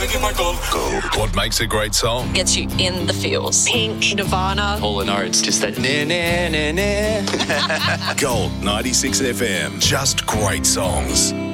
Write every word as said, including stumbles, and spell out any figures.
give my gold. Gold. What makes a great song? Gets you in the feels. Pink, Nirvana. All the notes, just that na na na na. Gold ninety-six F M. Just great songs.